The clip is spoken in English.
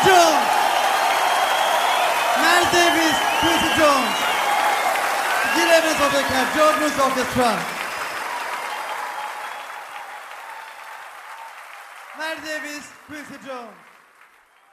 Jones. Miles Davis, Quincy Jones. Gil Evans of the Cap, George Bruce Orchestra. Miles Davis, Quincy Jones.